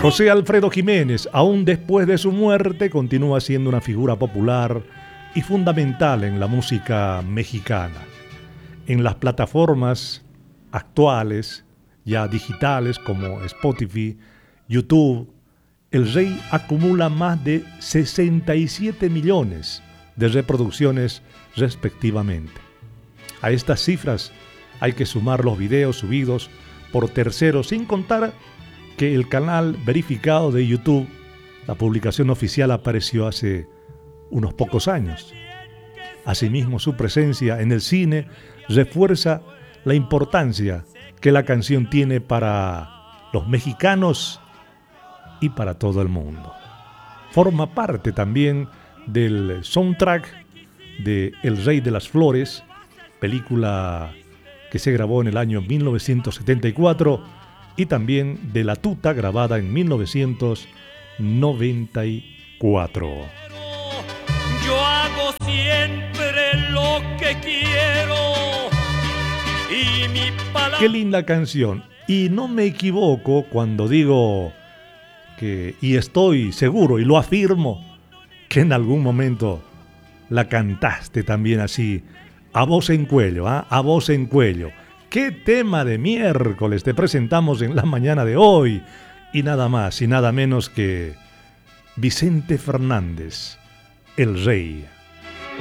José Alfredo Jiménez, aún después de su muerte, continúa siendo una figura popular y fundamental en la música mexicana. En las plataformas actuales, ya digitales como Spotify, YouTube, el Rey acumula más de 67 millones de reproducciones respectivamente. A estas cifras hay que sumar los videos subidos por terceros, sin contar que el canal verificado de YouTube, la publicación oficial, apareció hace unos pocos años. Asimismo, su presencia en el cine refuerza la importancia que la canción tiene para los mexicanos y para todo el mundo. Forma parte también del soundtrack de El Rey de las Flores, película que se grabó en el año 1974, y también de La Tuta, grabada en 1994. Yo hago siempre lo que quiero y mi palabra... Qué linda canción. Y no me equivoco cuando digo que, y estoy seguro y lo afirmo, que en algún momento la cantaste también así, a voz en cuello, a voz en cuello. ¿Qué tema de miércoles te presentamos en la mañana de hoy? Y nada más y nada menos que Vicente Fernández, el Rey.